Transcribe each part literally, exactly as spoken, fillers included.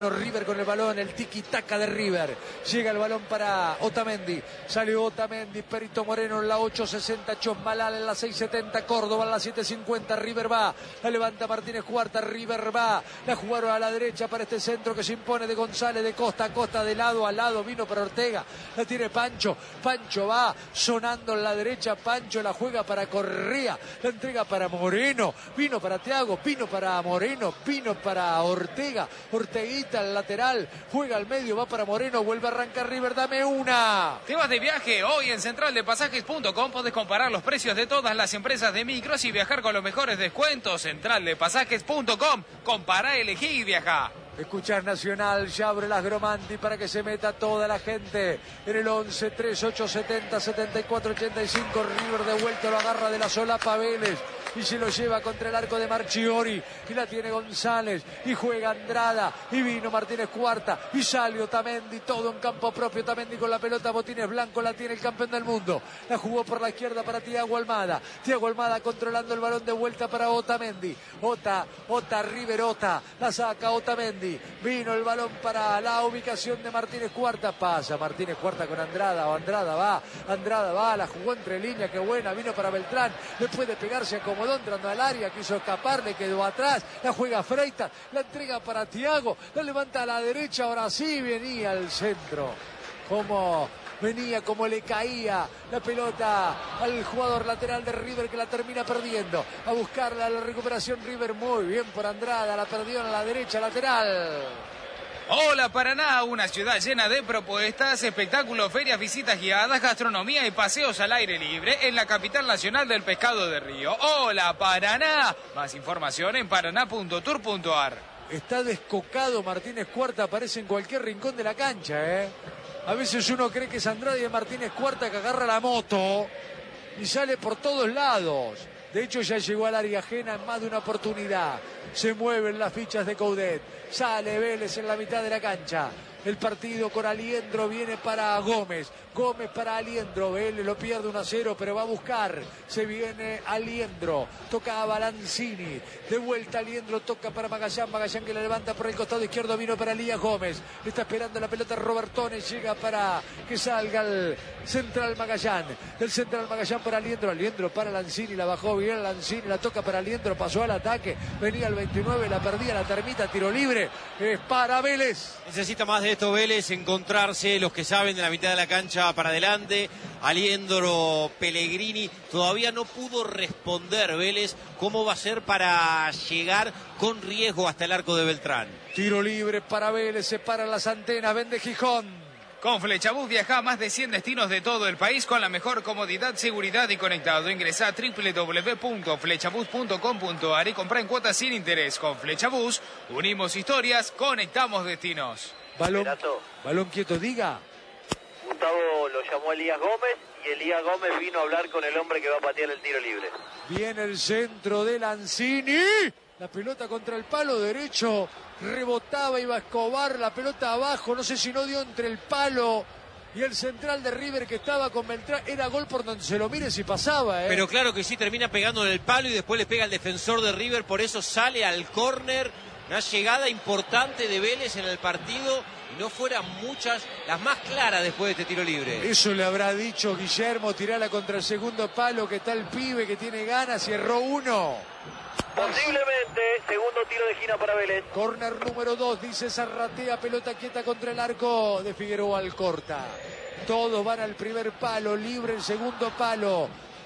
River con el balón, el tiki-taka de River. Llega el balón para Otamendi. Sale Otamendi, Perito Moreno en la ocho sesenta, Chosmalal en la seis setenta, Córdoba en la siete cincuenta. River va, la levanta Martínez Cuarta, River va. La jugaron a la derecha para este centro que se impone de González, de costa a costa, de lado a lado. Vino para Ortega, la tiene Pancho. Pancho va sonando en la derecha. Pancho la juega para Correa, la entrega para Moreno. Vino para Thiago, vino para Moreno, vino para Ortega. Orteguita al lateral, juega al medio, va para Moreno, vuelve a arrancar River, dame una. ¿Te vas de viaje? Hoy en central de pasajes punto com podés comparar los precios de todas las empresas de micros y viajar con los mejores descuentos. central de pasajes punto com, compará, elegí y viajá. Escuchar Nacional, ya abre las Gromanti para que se meta toda la gente en el once, tres, ocho, setenta, setenta y cuatro, ochenta y cinco. River de vuelta, lo agarra de la solapa Vélez y se lo lleva contra el arco de Marchiori y la tiene González y juega Andrada y vino Martínez Cuarta y sale Otamendi, todo en campo propio. Otamendi con la pelota, botines blancos, la tiene el campeón del mundo, la jugó por la izquierda para Thiago Almada. Thiago Almada controlando el balón de vuelta para Otamendi. Ota, Ota, River Ota, la saca Otamendi. Vino el balón para la ubicación de Martínez Cuarta, pasa Martínez Cuarta con Andrada, o Andrada va, Andrada va, la jugó entre líneas, qué buena, vino para Beltrán, le puede pegarse, acomodó entrando al área, quiso escapar, le quedó atrás, la juega Freitas, la entrega para Thiago, la levanta a la derecha, ahora sí venía al centro, como venía, como le caía la pelota al jugador lateral de River que la termina perdiendo. A buscarla, la recuperación River, muy bien por Andrada, la perdió a la derecha lateral. Hola Paraná, una ciudad llena de propuestas, espectáculos, ferias, visitas guiadas, gastronomía y paseos al aire libre en la capital nacional del pescado de Río. Hola Paraná, más información en paraná punto tour punto ar. Está descocado Martínez Cuarta, aparece en cualquier rincón de la cancha, ¿eh? A veces uno cree que es Andrade y Martínez Cuarta que agarra la moto y sale por todos lados. De hecho, ya llegó al área ajena en más de una oportunidad. Se mueven las fichas de Coudet. Sale Vélez en la mitad de la cancha. El partido con Aliendro viene para Gómez. Gómez para Aliendro. Vélez lo pierde uno a cero, pero va a buscar. Se viene Aliendro. Toca a Balanzini. De vuelta Aliendro. Toca para Magallán. Magallán que la levanta por el costado izquierdo. Vino para Elías Gómez. Está esperando la pelota Robertone. Llega para que salga el central Magallán. Del central Magallán para Aliendro. Aliendro para Lanzini. La bajó bien Lanzini. La toca para Aliendro. Pasó al ataque. Venía el veintinueve. La perdía. La termita. Tiro libre. Es para Vélez. Necesita más de esto Vélez, encontrarse los que saben de la mitad de la cancha para adelante. Aliendro, Pellegrini, todavía no pudo responder Vélez cómo va a ser para llegar con riesgo hasta el arco de Beltrán. Tiro libre para Vélez, se paran las antenas, vende Gijón. Con Flechabús viaja a más de cien destinos de todo el país con la mejor comodidad, seguridad y conectado. Ingresá a doble u doble u doble u punto flechabús punto com punto ar y comprá en cuotas sin interés. Con Flechabús unimos historias, conectamos destinos. Balón, balón quieto, diga. Gustavo lo llamó Elías Gómez y Elías Gómez vino a hablar con el hombre que va a patear el tiro libre. Viene el centro de Lanzini. La pelota contra el palo derecho. Rebotaba, iba a Escobar, la pelota abajo. No sé si no dio entre el palo y el central de River que estaba con Beltrán. Era gol por donde se lo mire si pasaba, ¿eh? Pero claro que sí, termina pegando en el palo y después le pega al defensor de River. Por eso sale al córner. Una llegada importante de Vélez en el partido y no fueran muchas, las más claras después de este tiro libre. Eso le habrá dicho Guillermo, tirala contra el segundo palo, que está el pibe que tiene ganas y erró uno. Posiblemente, segundo tiro de esquina para Vélez. Corner número dos, dice Zarratea, pelota quieta contra el arco de Figueroa Alcorta. Todos van al primer palo, libre el segundo palo.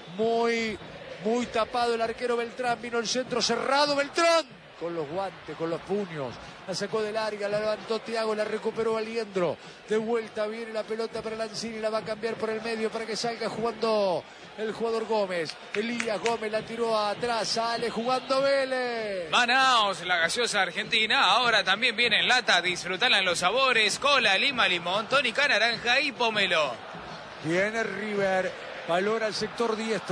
Muy, muy tapado el arquero Beltrán, vino el centro cerrado, Beltrán. Con los guantes, con los puños, la sacó del área, la levantó Thiago, la recuperó Aliendro, de vuelta viene la pelota para Lanzini, la va a cambiar por el medio para que salga jugando el jugador Gómez. Elías Gómez la tiró atrás, sale jugando Vélez. Manaos, la gaseosa argentina, ahora también viene en lata, disfrutala en los sabores, cola, lima, limón, tónica, naranja y pomelo. Viene River, valora el sector diestro.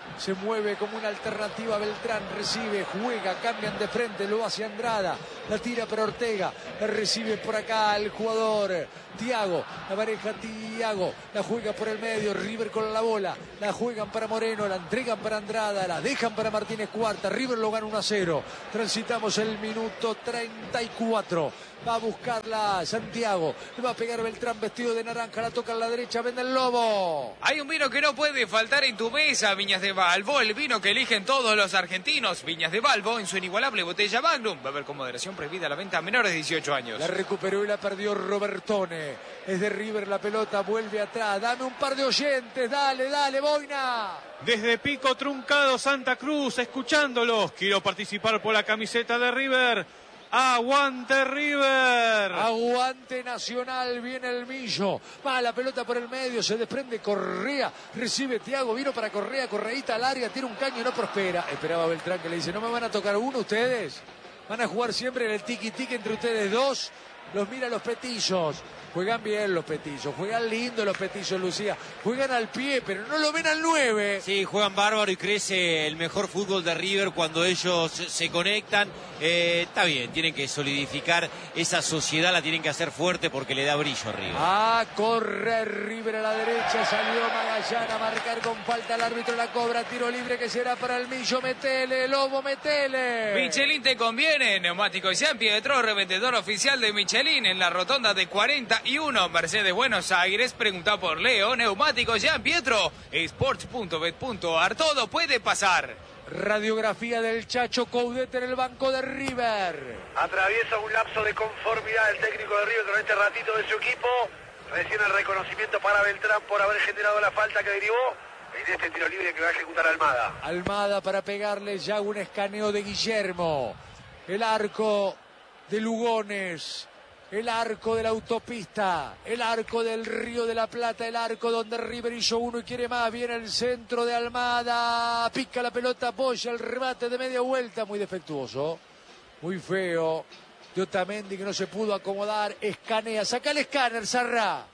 Se mueve como una alternativa Beltrán, recibe, juega, cambian de frente, lo hace Andrada, la tira para Ortega, la recibe por acá el jugador Thiago, la pareja Thiago, la juega por el medio, River con la bola, la juegan para Moreno, la entregan para Andrada, la dejan para Martínez Cuarta, River lo gana uno a cero, transitamos el minuto treinta y cuatro. Va a buscarla Santiago, le va a pegar Beltrán vestido de naranja, la toca a la derecha, vende el Lobo. Hay un vino que no puede faltar en tu mesa, Viñas de Valvo, el vino que eligen todos los argentinos. Viñas de Valvo en su inigualable botella Magnum. Va a haber con moderación prohibida la venta a menores de dieciocho años. La recuperó y la perdió Robertone. Es de River la pelota, vuelve atrás. Dame un par de oyentes, dale, dale, Boina. Desde Pico Truncado, Santa Cruz, escuchándolos. Quiero participar por la camiseta de River. ¡Aguante River! Aguante Nacional, viene el Millo. Va la pelota por el medio, se desprende Correa. Recibe Thiago, vino para Correa, Correíta al área, tira un caño y no prospera. Esperaba Beltrán que le dice, ¿no me van a tocar uno ustedes? ¿Van a jugar siempre en el tiki-tiki entre ustedes dos? Los mira los petizos. Juegan bien los petizos, juegan lindo los petizos, Lucía. Juegan al pie, pero no lo ven al nueve. Sí, juegan bárbaro y crece el mejor fútbol de River cuando ellos se conectan. Eh, está bien, tienen que solidificar esa sociedad, la tienen que hacer fuerte porque le da brillo a River. A correr River a la derecha, salió Magallán a marcar con falta, el árbitro la cobra, tiro libre que será para el Millo, metele, Lobo, metele. Michelin te conviene, Neumáticos Jean Pietro, revendedor oficial de Michelin en la rotonda de cuarenta y uno, Mercedes Buenos Aires. Pregunta por Leo. Neumáticos Jean Pietro, sports punto bet punto ar, todo puede pasar. Radiografía del Chacho Coudet en el banco de River. Atraviesa un lapso de conformidad el técnico de River con este ratito de su equipo. Recién el reconocimiento para Beltrán por haber generado la falta que derivó en este tiro libre que va a ejecutar Almada. Almada para pegarle ya un escaneo de Guillermo. El arco de Lugones. El arco de la autopista, el arco del Río de la Plata, el arco donde River hizo uno y quiere más. Viene el centro de Almada, pica la pelota, apoya el remate de media vuelta, muy defectuoso, muy feo. De Otamendi que no se pudo acomodar, escanea, saca el escáner, Sarra.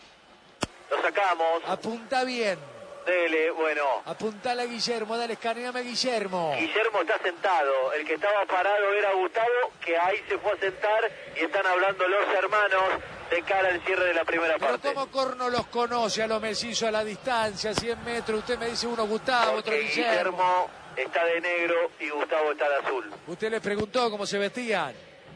Lo sacamos. Apunta bien. Dele, bueno. Apuntale a Guillermo, dale, escaneame a Guillermo. Guillermo está sentado, el que estaba parado era Gustavo, que ahí se fue a sentar y están hablando los hermanos de cara al cierre de la primera Pero parte. como Corno los conoce a los mellizos a la distancia, cien metros, usted me dice uno Gustavo, Porque otro Guillermo. Guillermo está de negro y Gustavo está de azul. Usted le preguntó cómo se vestían.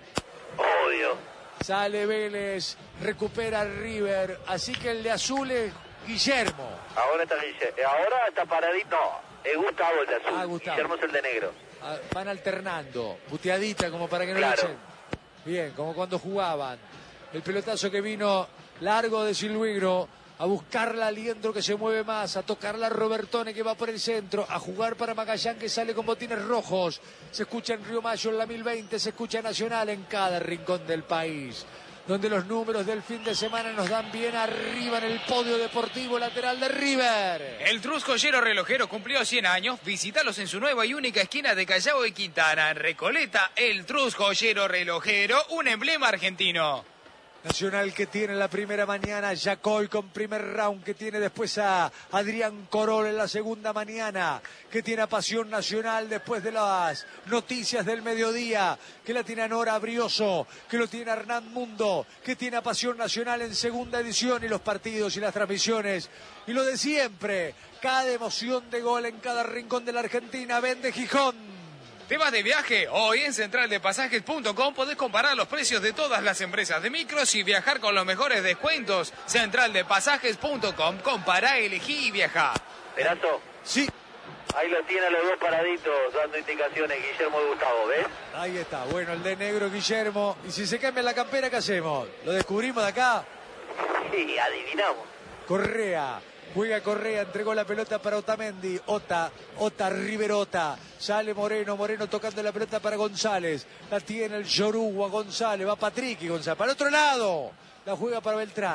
Obvio. Sale Vélez, recupera River, así que el de azul es Guillermo. Ahora está Guillermo. Ahora está paradito. No, es Gustavo el de azul. Ah, Gustavo. Guillermo es el de negro. Ah, van alternando, puteadita como para que no Claro. lo echen. Bien, como cuando jugaban. El pelotazo que vino largo de Silvigro, a buscarla a Liendro que se mueve más, a tocarla a Robertone que va por el centro, a jugar para Magallán que sale con botines rojos. Se escucha en Río Mayo en la mil veinte, se escucha Nacional en cada rincón del país, donde los números del fin de semana nos dan bien arriba en el podio deportivo lateral de River. El Trus Joyero Relojero cumplió cien años. Visítalos en su nueva y única esquina de Callao y Quintana, en Recoleta. El Trus Joyero Relojero, un emblema argentino. Nacional que tiene la primera mañana, Jacoy con primer round, que tiene después a Adrián Corol en la segunda mañana, que tiene a Pasión Nacional después de las noticias del mediodía, que la tiene a Nora Brioso, que lo tiene a Hernán Mundo, que tiene a Pasión Nacional en segunda edición, y los partidos y las transmisiones, y lo de siempre, cada emoción de gol en cada rincón de la Argentina. Vende Gijón. ¿Te vas de viaje? Hoy en central de pasajes punto com podés comparar los precios de todas las empresas de micros y viajar con los mejores descuentos. central de pasajes punto com. Compará, elegí y viajá. Perazo, Sí, ahí lo tiene a los dos paraditos dando indicaciones, Guillermo y Gustavo, ¿ves? ahí está, bueno, el de negro Guillermo. Y si se cambia la campera, ¿qué hacemos? ¿Lo descubrimos de acá? Sí, adivinamos. Correa, juega Correa, entregó la pelota para Otamendi, Ota, Ota, Riverota, sale Moreno, Moreno tocando la pelota para González, la tiene el Yoruba González, va Patrick y González, para el otro lado, la juega para Beltrán,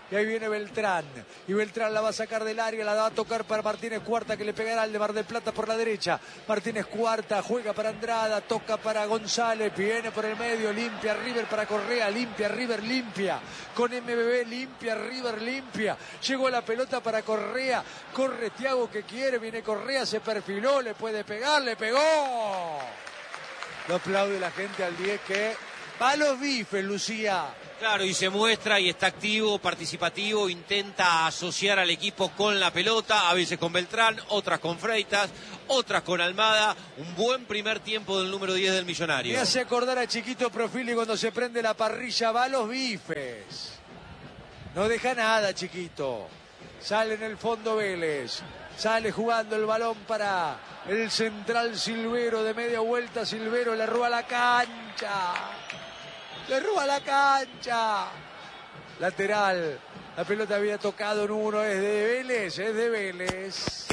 Y ahí viene Beltrán. Y Beltrán la va a sacar del área, la va a tocar para Martínez Cuarta, que le pegará al de Mar del Plata por la derecha. Martínez Cuarta juega para Andrada, toca para González, viene por el medio, limpia River para Correa, limpia River, limpia. Con M B B, limpia River, limpia. Llegó la pelota para Correa, corre Thiago que quiere, viene Correa, se perfiló, le puede pegar, le pegó. Lo aplaude la gente al diez que va a los bifes, Lucía. Claro, y se muestra y está activo, participativo, intenta asociar al equipo con la pelota, a veces con Beltrán, otras con Freitas, otras con Almada. Un buen primer tiempo del número diez del Millonario. Me hace acordar a Chiquito Profili cuando se prende la parrilla, va a los bifes. No deja nada, Chiquito. Sale en el fondo Vélez. Sale jugando el balón para el central Silvero, de media vuelta Silvero, le roba la cancha. Le roba la cancha. Lateral. La pelota había tocado en uno. Es de Vélez. Es de Vélez.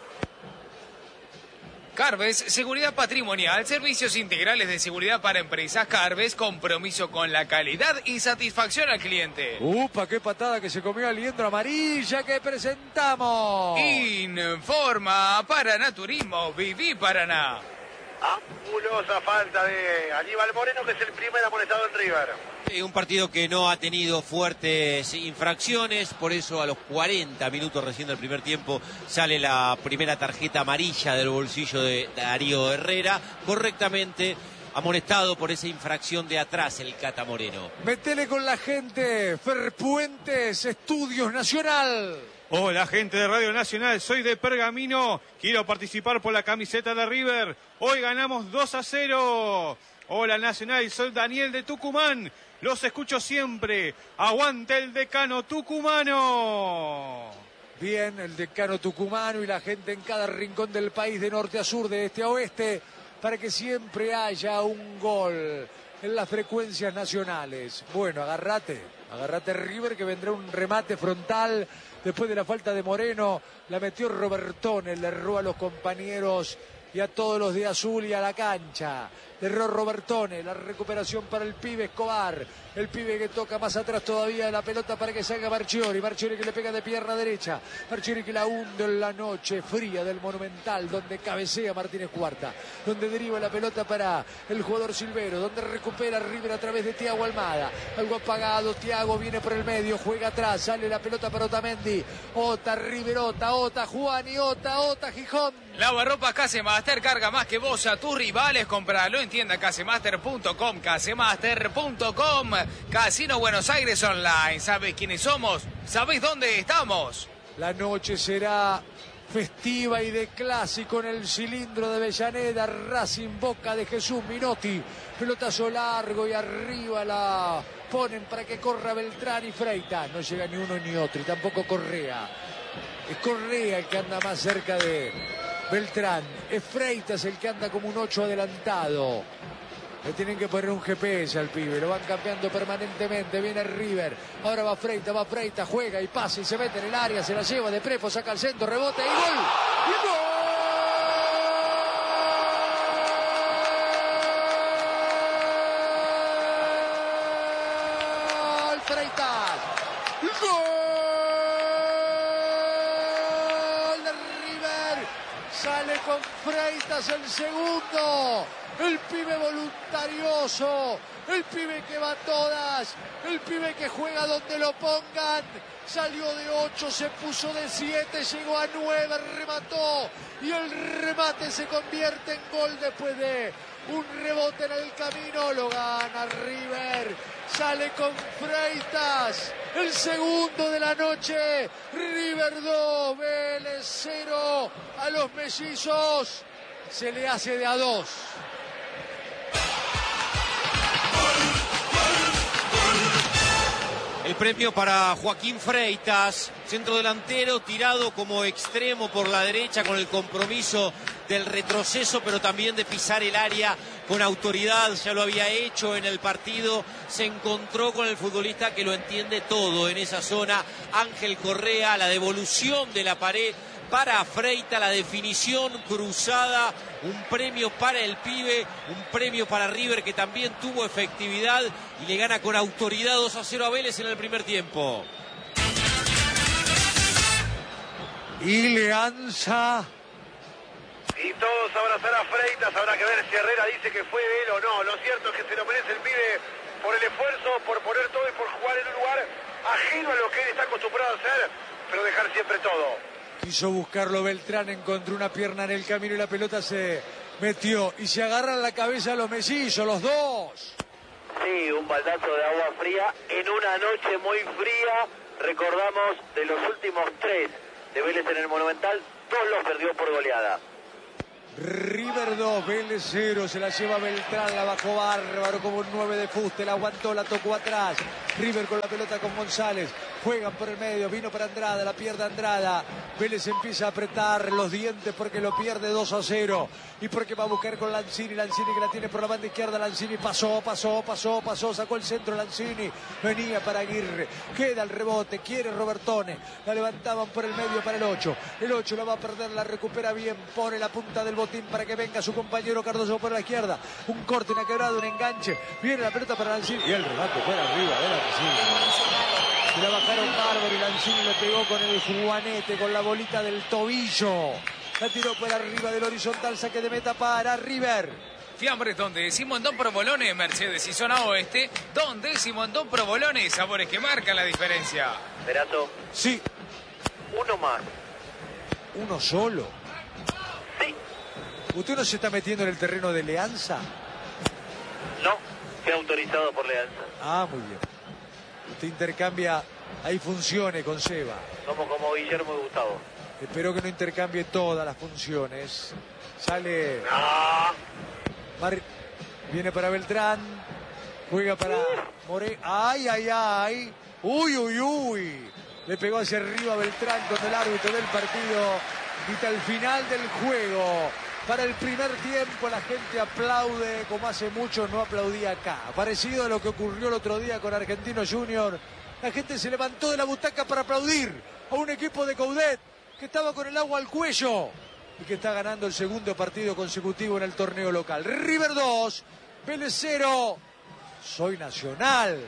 Carves, seguridad patrimonial, servicios integrales de seguridad para empresas. Carves, compromiso con la calidad y satisfacción al cliente. Upa, qué patada que se comió Aliendro, amarilla que presentamos. Informa Paraná Turismo, Viví Paraná. Ambulosa falta de Aníbal Moreno, que es el primer amonestado en River. Sí, un partido que no ha tenido fuertes infracciones, por eso a los cuarenta minutos recién del primer tiempo sale la primera tarjeta amarilla del bolsillo de Darío Herrera, correctamente amonestado por esa infracción de atrás el Cata Moreno. Metele con la gente, Ferpuentes, Estudios Nacional. Hola, gente de Radio Nacional, soy de Pergamino, quiero participar por la camiseta de River. Hoy ganamos dos a cero. Hola, Nacional, soy Daniel de Tucumán, los escucho siempre. Aguante el decano tucumano. Bien, el decano tucumano y la gente en cada rincón del país, de norte a sur, de este a oeste, para que siempre haya un gol en las frecuencias nacionales. Bueno, agárrate, agárrate River, que vendrá un remate frontal. Después de la falta de Moreno, la metió Robertone, le erró a los compañeros y a todos los de azul y a la cancha. Le erró Robertone, la recuperación para el pibe Escobar. El pibe que toca más atrás todavía de la pelota para que salga Marchiori. Marchiori que le pega de pierna derecha. Marchiori que la hunde en la noche fría del Monumental, donde cabecea Martínez Cuarta. Donde deriva la pelota para el jugador Silvero. Donde recupera River a través de Thiago Almada. Algo apagado, Thiago viene por el medio, juega atrás, sale la pelota para Otamendi. Ota, River, Ota, Ota, Juan y Ota, Ota, Gijón. Lavarropas Casemaster, carga más que vos a tus rivales, compralo en tienda casemaster punto com, casemaster punto com. Casino Buenos Aires Online, ¿sabes quiénes somos? ¿Sabés dónde estamos? La noche será festiva y de clásico en el cilindro de Avellaneda. Racing Boca de Jesús Minotti, pelotazo largo y arriba la ponen para que corra Beltrán y Freitas. No llega ni uno ni otro y tampoco Correa. Es Correa el que anda más cerca de Beltrán. Es Freitas el que anda como un ocho adelantado. Le tienen que poner un G P S al pibe, lo van cambiando permanentemente. Viene River, ahora va Freitas, va Freitas, juega y pasa y se mete en el área, se la lleva de Prepo, saca al centro, rebote y gol. ¡Y gol! Freitas. ¡Gol de River! Sale con Freitas el segundo. El pibe voluntarioso, el pibe que va a todas, el pibe que juega donde lo pongan. Salió de ocho, se puso de siete, llegó a nueve, remató y el remate se convierte en gol después de un rebote en el camino. Lo gana River, sale con Freitas, el segundo de la noche. River dos, Vélez cero. A los mellizos se le hace de a dos. El premio para Joaquín Freitas, centro delantero, tirado como extremo por la derecha con el compromiso del retroceso, pero también de pisar el área con autoridad. Ya lo había hecho en el partido, se encontró con el futbolista que lo entiende todo en esa zona, Ángel Correa, la devolución de la pared para Freitas, la definición cruzada, un premio para el pibe, un premio para River que también tuvo efectividad y le gana con autoridad dos a cero a Vélez en el primer tiempo. y Leanza. Y todos abrazar a Freitas, habrá que ver si Herrera dice que fue de él o no. Lo cierto es que se lo merece el pibe por el esfuerzo, por poner todo y por jugar en un lugar ajeno a lo que él está acostumbrado a hacer, pero dejar siempre todo. Quiso buscarlo Beltrán, encontró una pierna en el camino y la pelota se metió. Y se agarran la cabeza los mellizos, los dos. Sí, un baldazo de agua fría en una noche muy fría. Recordamos, de los últimos tres de Vélez en el Monumental, dos los perdió por goleada. River dos, Vélez cero, se la lleva Beltrán, la bajó bárbaro como un nueve de fuste, la aguantó, la tocó atrás. River con la pelota con González, juegan por el medio, vino para Andrada, la pierde Andrada. Vélez empieza a apretar los dientes porque lo pierde dos a cero. Y porque va a buscar con Lanzini, Lanzini que la tiene por la banda izquierda, Lanzini pasó, pasó, pasó, pasó, sacó el centro Lanzini, venía para Aguirre, queda el rebote, quiere Robertone, la levantaban por el medio para el ocho, el ocho la va a perder, la recupera bien, pone la punta del botín para que venga su compañero Cardoso por la izquierda, un corte, una quebrada, un enganche, viene la pelota para Lanzini y el remate fuera arriba de Lanzini. Se la bajaron bárbaro y Lanzini le pegó con el juanete, con la bolita del tobillo. La tiró por arriba del horizontal, saque de meta para River. Fiambres donde Simondón Provolone, Mercedes y zona oeste, donde Simondón Provolone, sabores que marcan la diferencia. Perazo. Sí. Uno más. ¿Uno solo? Sí. ¿Usted no se está metiendo en el terreno de Leanza? No, fue autorizado por Leanza. Ah, muy bien. Usted intercambia, hay funciones con Seba. Somos como Guillermo y Gustavo. Espero que no intercambie todas las funciones. Sale... Mar... Viene para Beltrán. Juega para More. ¡Ay, ay, ay! ¡Uy, uy, uy! Le pegó hacia arriba Beltrán con el árbitro del partido. Hasta el final del juego. Para el primer tiempo la gente aplaude como hace mucho no aplaudía acá. Parecido a lo que ocurrió el otro día con Argentino Junior. La gente se levantó de la butaca para aplaudir a un equipo de Coudet que estaba con el agua al cuello y que está ganando el segundo partido consecutivo en el torneo local. River dos, Vélez cero. Soy Nacional.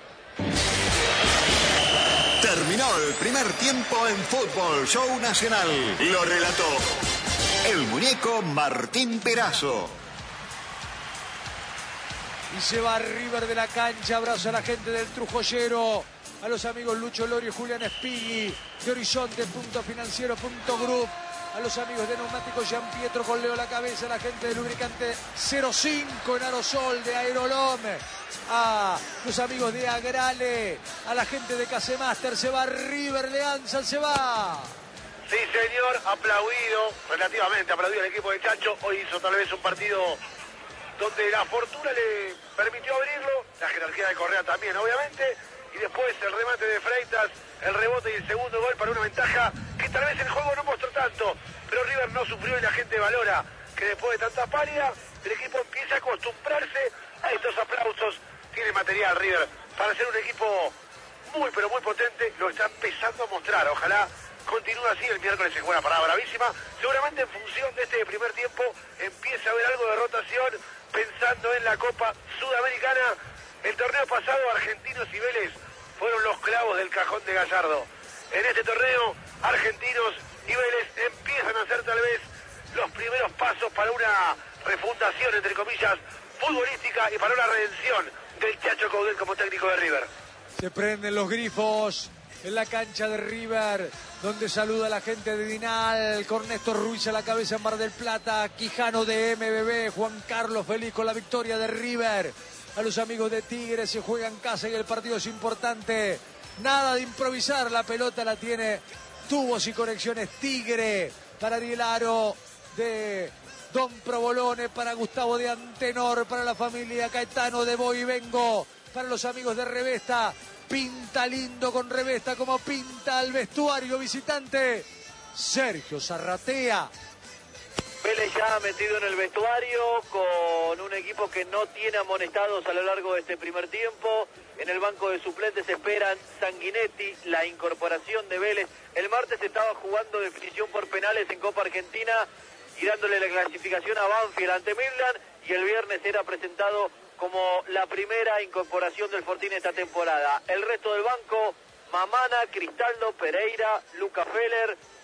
Terminó el primer tiempo en Fútbol Show Nacional. Lo relató el muñeco Martín Perazo. Y se va River de la cancha. Abrazo a la gente del Trujollero. A los amigos Lucho Lorio y Julián Espigui de Horizonte punto financiero punto group. A los amigos de Neumáticos Jean Pietro con Leo la cabeza. A la gente de Lubricante cero cinco en Aerosol de Aerolom. A los amigos de Agrale. A la gente de Casemaster. Se va River Leanza. Se va. Sí, señor. Aplaudido. Relativamente aplaudido el equipo de Chacho. Hoy hizo tal vez un partido donde la fortuna le permitió abrirlo. La jerarquía de Correa también, obviamente. Y después el remate de Freitas, el rebote y el segundo gol para una ventaja que tal vez el juego no mostró tanto, pero River no sufrió y la gente valora que después de tanta pálida el equipo empieza a acostumbrarse a estos aplausos. Tiene material River para ser un equipo muy pero muy potente, lo está empezando a mostrar. Ojalá continúe así. El miércoles se juega una parada bravísima, seguramente en función de este primer tiempo empieza a haber algo de rotación pensando en la Copa Sudamericana. El torneo pasado Argentinos y Vélez fueron los clavos del cajón de Gallardo. En este torneo Argentinos y Vélez empiezan a hacer tal vez los primeros pasos para una refundación, entre comillas, futbolística y para una redención del Chacho Coudet como técnico de River. Se prenden los grifos en la cancha de River, donde saluda a la gente de Dinal, con Néstor Ruiz a la cabeza en Mar del Plata, Quijano de M B B, Juan Carlos feliz con la victoria de River. A los amigos de Tigre, se juega en casa y el partido es importante. Nada de improvisar, la pelota la tiene tubos y conexiones Tigre. Para Ariel Aro de Don Provolone, para Gustavo de Antenor, para la familia Caetano de Boy Vengo, para los amigos de Revesta. Pinta lindo con Revesta como pinta el vestuario visitante. Sergio Zarratea. Vélez ya metido en el vestuario con un equipo que no tiene amonestados a lo largo de este primer tiempo. En el banco de suplentes esperan Sanguinetti, la incorporación de Vélez. El martes estaba jugando definición por penales en Copa Argentina y dándole la clasificación a Banfield ante Midland. Y el viernes era presentado como la primera incorporación del Fortín esta temporada. El resto del banco, Mamana, Cristaldo, Pereira, Luca Feller,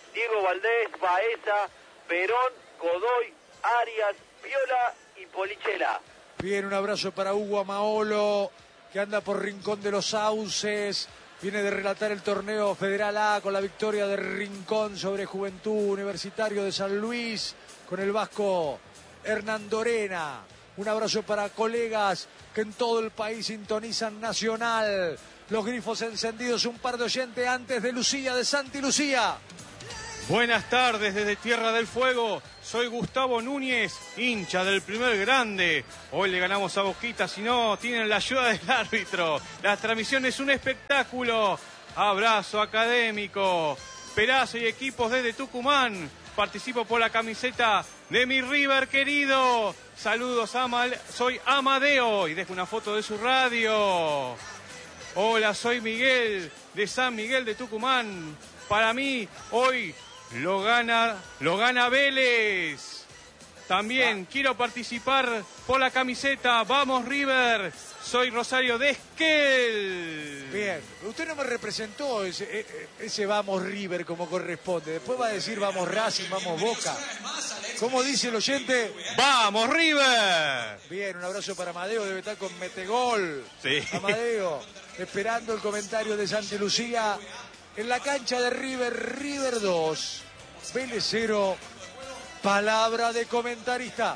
Diego Valdés, Baeza, Perón, Godoy, Arias, Viola y Polichela. Bien, un abrazo para Hugo Amaolo, que anda por Rincón de los Sauces. Viene de relatar el torneo Federal A con la victoria de Rincón sobre Juventud Universitario de San Luis, con el vasco Hernán Dorena. Un abrazo para colegas que en todo el país sintonizan Nacional. Los grifos encendidos, un par de oyentes antes de Lucía, de Santi Lucía. Buenas tardes desde Tierra del Fuego. Soy Gustavo Núñez, hincha del Primer Grande. Hoy le ganamos a Boquita, si no tienen la ayuda del árbitro. La transmisión es un espectáculo. Abrazo académico. Perazo y equipos desde Tucumán. Participo por la camiseta de mi River querido. Saludos, Amal. Soy Amadeo y dejo una foto de su radio. Hola, soy Miguel de San Miguel de Tucumán. Para mí, hoy lo gana, lo gana Vélez. También quiero participar por la camiseta. ¡Vamos, River! Soy Rosario de Esquel. Bien, usted no me representó ese, ese Vamos River como corresponde. Después va a decir Vamos Racing, Vamos Boca. ¿Cómo dice el oyente? ¡Vamos, River! Bien, un abrazo para Amadeo, debe estar con Metegol. Sí. Amadeo, esperando el comentario de Santi Lucía. En la cancha de River, River dos, Vélez cero. Palabra de comentarista.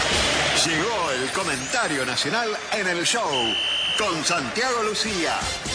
Llegó el comentario nacional en el show con Santiago Lucía.